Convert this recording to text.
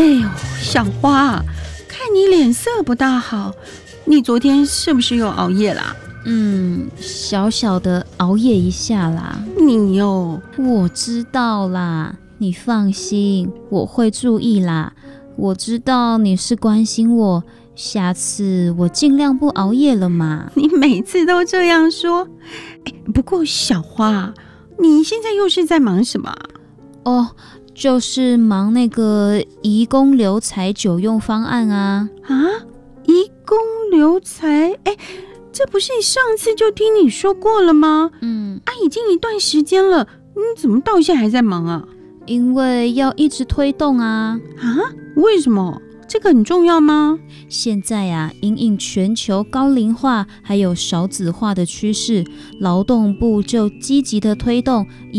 哎呦，小花，看你脸色不大好，你昨天是不是又熬夜啦？ 小小的熬夜一下啦。 你哟， 我知道啦，你放心，我会注意啦。我知道你是关心我，下次我尽量不熬夜了嘛。 你每次都这样说。不过小花，你现在又是在忙什么？ 就是忙那个移工留才久用方案啊。 移工留才？这不是上次就听你说过了吗？已经一段时间了，你怎么到现在还在忙啊？ 因为要一直推动啊。 为什么？这个很重要吗？ 现在因应全球高龄化还有少子化的趋势，劳动部就积极的推动